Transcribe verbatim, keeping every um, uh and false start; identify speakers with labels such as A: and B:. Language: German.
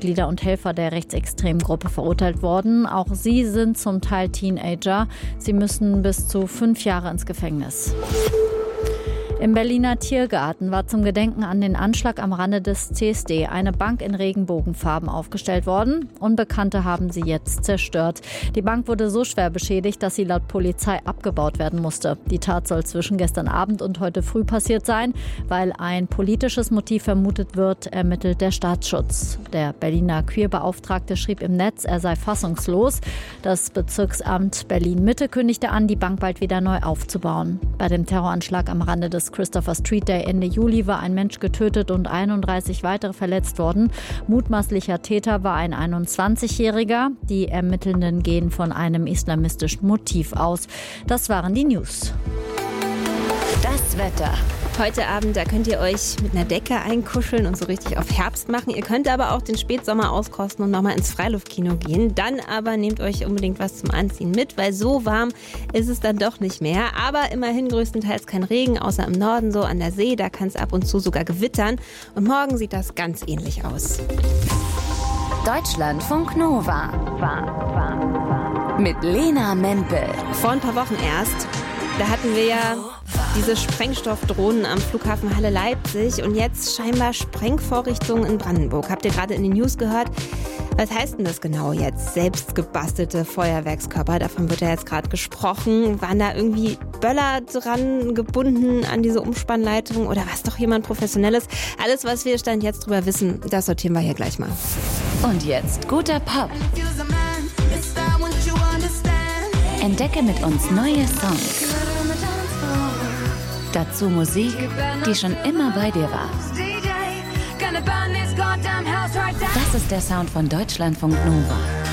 A: Mitglieder und Helfer der rechtsextremen Gruppe verurteilt worden. Auch sie sind zum Teil Teenager. Sie müssen bis zu fünf Jahre ins Gefängnis. Im Berliner Tiergarten war zum Gedenken an den Anschlag am Rande des C S D eine Bank in Regenbogenfarben aufgestellt worden. Unbekannte haben sie jetzt zerstört. Die Bank wurde so schwer beschädigt, dass sie laut Polizei abgebaut werden musste. Die Tat soll zwischen gestern Abend und heute früh passiert sein. Weil ein politisches Motiv vermutet wird, ermittelt der Staatsschutz. Der Berliner Queerbeauftragte schrieb im Netz, er sei fassungslos. Das Bezirksamt Berlin-Mitte kündigte an, die Bank bald wieder neu aufzubauen. Bei dem Terroranschlag am Rande des Christopher Street Day Ende Juli war ein Mensch getötet und einunddreißig weitere verletzt worden. Mutmaßlicher Täter war ein einundzwanzigjähriger. Die Ermittelnden gehen von einem islamistischen Motiv aus. Das waren die News.
B: Das Wetter. Heute Abend, da könnt ihr euch mit einer Decke einkuscheln und so richtig auf Herbst machen. Ihr könnt aber auch den Spätsommer auskosten und nochmal ins Freiluftkino gehen. Dann aber nehmt euch unbedingt was zum Anziehen mit, weil so warm ist es dann doch nicht mehr. Aber immerhin größtenteils kein Regen, außer im Norden so an der See. Da kann es ab und zu sogar gewittern. Und morgen sieht das ganz ähnlich aus.
C: Deutschlandfunk Nova. War, war, war. Mit Lena Mempel.
B: Vor ein paar Wochen erst, da hatten wir ja diese Sprengstoffdrohnen am Flughafen Halle Leipzig und jetzt scheinbar Sprengvorrichtungen in Brandenburg. Habt ihr gerade in den News gehört? Was heißt denn das genau jetzt? Selbst gebastelte Feuerwerkskörper, davon wird ja jetzt gerade gesprochen. Waren da irgendwie Böller dran gebunden an diese Umspannleitung oder was doch jemand Professionelles? Alles, was wir Stand jetzt drüber wissen, das sortieren wir hier gleich mal.
C: Und jetzt guter Pop. Entdecke mit uns neue Songs. Dazu Musik, die schon immer bei dir war. Das ist der Sound von Deutschlandfunk Nova.